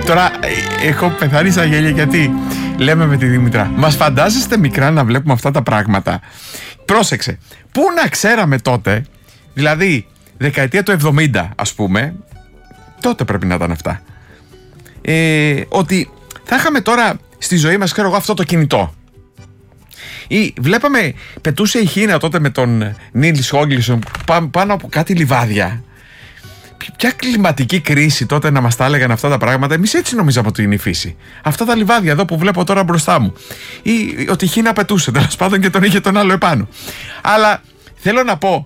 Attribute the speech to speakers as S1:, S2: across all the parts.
S1: Τώρα έχω πεθάνει στα γέλια γιατί λέμε με τη Δήμητρα, μας φαντάζεστε μικρά να βλέπουμε αυτά τα πράγματα? Πρόσεξε, πού να ξέραμε τότε, δηλαδή δεκαετία του 70 ας πούμε, τότε πρέπει να ήταν αυτά, ότι θα είχαμε τώρα στη ζωή μας, ξέρω εγώ, αυτό το κινητό. Ή βλέπαμε, πετούσε η Χίνα τότε με τον Νίλς Χόγκλισον πάνω από κάτι λιβάδια. Ποια κλιματική κρίση τότε να μας τα έλεγαν αυτά τα πράγματα? Εμείς έτσι νομίζαμε ότι είναι η φύση. Αυτά τα λιβάδια εδώ που βλέπω τώρα μπροστά μου. Ή ότι η Χίνα πετούσε τέλος πάντων και τον είχε τον άλλο επάνω. Αλλά θέλω να πω,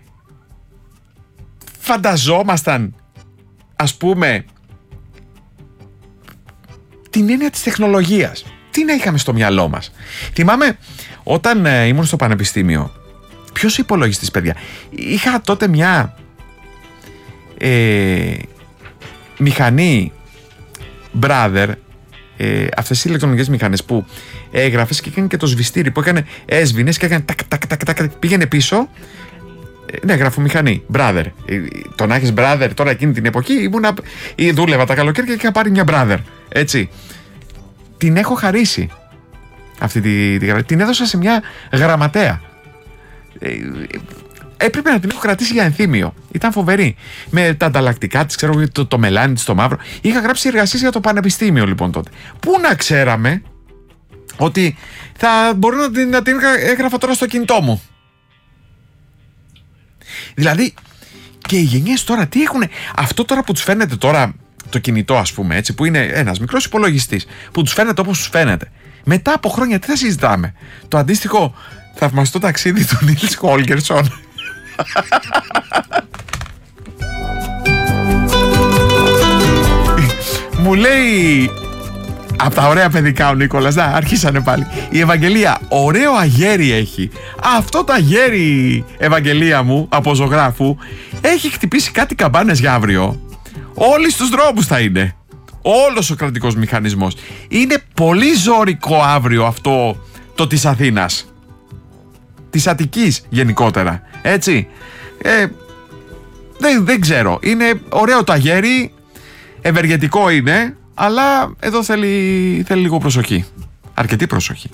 S1: φανταζόμασταν ας πούμε την έννοια της τεχνολογίας? Τι να είχαμε στο μυαλό μας? Θυμάμαι όταν ήμουν στο πανεπιστήμιο, ποιος υπολογιστής, παιδιά? Είχα τότε μια μηχανή Brother, αυτές οι ηλεκτρονικές μηχανές που έγραφες και έκανε και το σβηστήρι που έκανε, έσβηνες και έκανε τακ, πήγαινε πίσω. Ναι, γραφομηχανή, Brother. Το να έχεις Brother τώρα εκείνη την εποχή, δούλευα τα καλοκαίρια και είχα πάρει μια Brother, έτσι. Την έχω χαρίσει αυτή την έδωσα σε μια γραμματέα. Έπρεπε να την έχω κρατήσει για ενθύμιο. Ήταν φοβερή. Με τα ανταλλακτικά της, ξέρω, το μελάνι της, το μαύρο. Είχα γράψει εργασίες για το πανεπιστήμιο λοιπόν τότε. Πού να ξέραμε ότι θα μπορώ να την έγραφα τώρα στο κινητό μου? Δηλαδή, και οι γενιές τώρα τι έχουν? Αυτό τώρα που τους φαίνεται τώρα το κινητό, ας πούμε, έτσι, που είναι ένας μικρός υπολογιστής, που τους φαίνεται όπως τους φαίνεται. Μετά από χρόνια τι θα συζητάμε? Το αντίστοιχο θαυμαστό ταξίδι του Νίλς Χόλγκερσον. Μου λέει, από τα ωραία παιδικά ο Νίκολας, αρχίσανε πάλι. Η Ευαγγελία ωραίο αγέρι έχει. Αυτό το αγέρι, Ευαγγελία μου, από ζωγράφου, έχει χτυπήσει κάτι καμπάνες για αύριο. Όλοι στους δρόμους θα είναι. Όλος ο κρατικός μηχανισμός. Είναι πολύ ζωρικό αύριο αυτό το της Αθήνας, της Αττικής γενικότερα, έτσι. Δεν ξέρω. Είναι ωραίο το αγέρι, ευεργετικό είναι, αλλά εδώ θέλει λίγο προσοχή. Αρκετή προσοχή.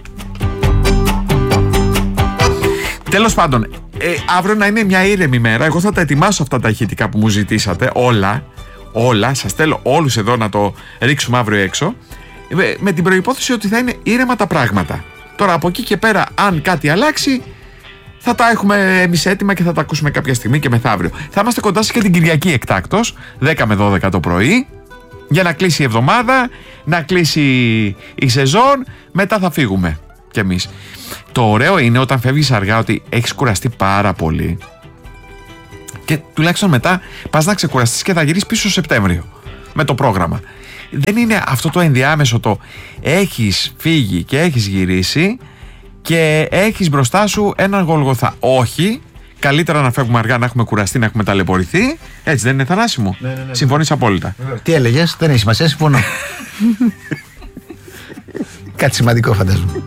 S1: Τέλος πάντων, αύριο να είναι μια ήρεμη μέρα. Εγώ θα τα ετοιμάσω αυτά τα ηχητικά που μου ζητήσατε, όλα, σας θέλω όλους εδώ να το ρίξουμε αύριο έξω, με την προϋπόθεση ότι θα είναι ήρεμα τα πράγματα. Τώρα από εκεί και πέρα, αν κάτι αλλάξει, θα τα έχουμε εμείς έτοιμα και θα τα ακούσουμε κάποια στιγμή και μεθαύριο. Θα είμαστε κοντά σας και την Κυριακή εκτάκτως, 10 με 12 το πρωί, για να κλείσει η εβδομάδα, να κλείσει η σεζόν, μετά θα φύγουμε κι εμείς. Το ωραίο είναι όταν φεύγεις αργά ότι έχεις κουραστεί πάρα πολύ και τουλάχιστον μετά πας να ξεκουραστείς και θα γυρίσεις πίσω Σεπτέμβριο με το πρόγραμμα. Δεν είναι αυτό το ενδιάμεσο, το έχεις φύγει και έχεις γυρίσει και έχεις μπροστά σου έναν Γολγοθά. Όχι, καλύτερα να φεύγουμε αργά, να έχουμε κουραστεί, να έχουμε ταλαιπωρηθεί. Έτσι δεν είναι, Θανάση μου? Ναι. Συμφωνείς απόλυτα?
S2: Τι έλεγες? Δεν έχει σημασία, συμφωνώ. Κάτι σημαντικό φαντάζομαι.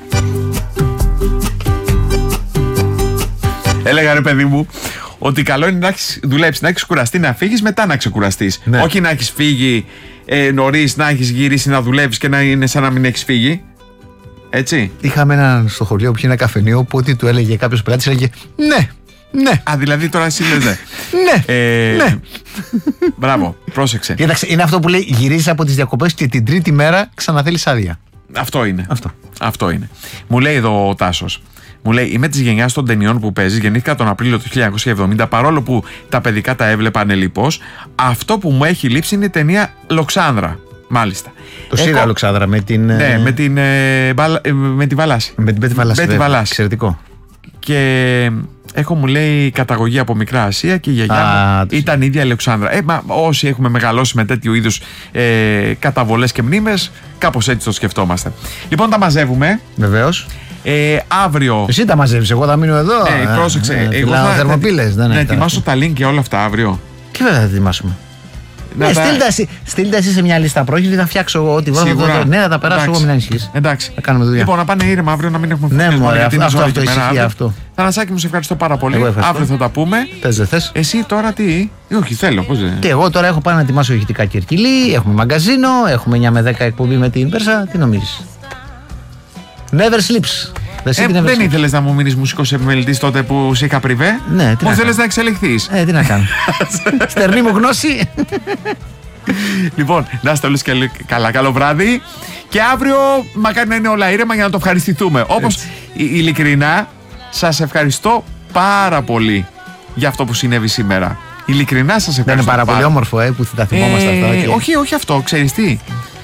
S1: Έλεγα, ρε παιδί μου, ότι καλό είναι να έχεις δουλέψει, να έχεις κουραστεί, να φύγεις, μετά να ξεκουραστείς. Ναι. Όχι να έχεις φύγει νωρίς, να έχεις γυρίσει, να δουλεύεις και να είναι σαν να μην έχεις φύγει. Έτσι.
S2: Είχαμε έναν στο χωριό που είχε ένα καφενείο που ό,τι του έλεγε κάποιος πελάτης έλεγε ναι.
S1: Α, δηλαδή τώρα εσύ λες
S2: ναι.
S1: Μπράβο, πρόσεξε.
S2: Κοίταξε, είναι αυτό που λέει γυρίζεις από τις διακοπές και την τρίτη μέρα ξαναθέλεις άδεια.
S1: Αυτό είναι. Μου λέει εδώ ο Τάσος. Μου λέει, είμαι της γενιάς των ταινιών που παίζεις. Γεννήθηκα τον Απρίλιο του 1970. Παρόλο που τα παιδικά τα έβλεπα ανελιπώς, αυτό που μου έχει λείψει είναι η ταινία Λοξάνδρα. Μάλιστα.
S2: Το Σύρα Λοξάνδρα με την.
S1: Ναι, με τη Βαλάση.
S2: Με την Πέτη Βαλάση. Εξαιρετικό.
S1: Και έχω, μου λέει, καταγωγή από Μικρά Ασία και η γιαγιά μου ήταν η ίδια Αλεξάνδρα. Όσοι έχουμε μεγαλώσει με τέτοιου είδους καταβολές και μνήμες, κάπως έτσι το σκεφτόμαστε. Λοιπόν, τα μαζεύουμε.
S2: Βεβαίως.
S1: Αύριο.
S2: Εσύ τα μαζεύεις, εγώ θα μείνω εδώ.
S1: Πρόσεξε.
S2: Εγώ θα θερμοπύλες.
S1: Να ετοιμάσω τα link και όλα αυτά αύριο.
S2: Και βέβαια θα ετοιμάσουμε. Ναι, στείλτε εσύ σε μια λίστα πρόχειρη, θα φτιάξω εγώ ό,τι βρω. Ναι, θα τα περάσω εγώ, μην ανησυχείς.
S1: Εντάξει.
S2: Θα κάνουμε δουλειά.
S1: Λοιπόν, να πάνε ήρεμα αύριο, να μην έχουμε
S2: Ναι, μωρέ, αυτό ισχύει αυτό.
S1: Θανασάκη μου, σε ευχαριστώ πάρα πολύ. Αύριο θα τα πούμε.
S2: Θες, δεν θες?
S1: Εσύ τώρα τι? Όχι, θέλω. Πώς δεν.
S2: Και εγώ τώρα έχω πάει να ετοιμάσω ηχητικά Κερκυλί, έχουμε μαγκαζίνο, έχουμε 9 με 10 εκπομπή με την Πέρσα. Τι νομίζεις? Never sleeps.
S1: Δεν ήθελες να μου μείνεις μουσικός επιμελητής τότε που σε είχα πριβέ?
S2: Ναι, τι
S1: μου θέλεις να εξελιχθείς.
S2: Τι να κάνω. Στερνή μου γνώση.
S1: Λοιπόν, να είστε όλους και καλά. Καλό βράδυ. Και αύριο μακάρι να είναι όλα ήρεμα για να το ευχαριστηθούμε. Όπως ειλικρινά σας ευχαριστώ πάρα πολύ για αυτό που συνέβη σήμερα. Ειλικρινά σας ευχαριστώ.
S2: Δεν είναι πάρα πολύ όμορφο που θα τα θυμόμαστε αυτά.
S1: Και... Όχι αυτό, ξέρεις τι.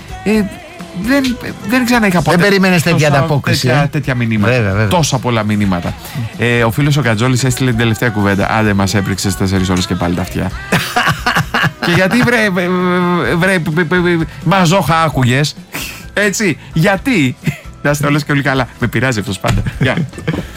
S1: Δεν ξανά είχα ποτέ.
S2: Δεν περίμενες τέτοια ανταπόκριση.
S1: Τέτοια μηνύματα.
S2: Βέβαια.
S1: Τόσα πολλά μηνύματα. Ο φίλος ο Κατζόλης έστειλε την τελευταία κουβέντα. Άντε, μας έπριξες 4 ώρες και πάλι τα αυτιά. Και γιατί βρε μαζόχα άκουγες. Έτσι. Γιατί. Να είστε όλες και όλοι καλά. Με πειράζει αυτός πάντα. Γεια.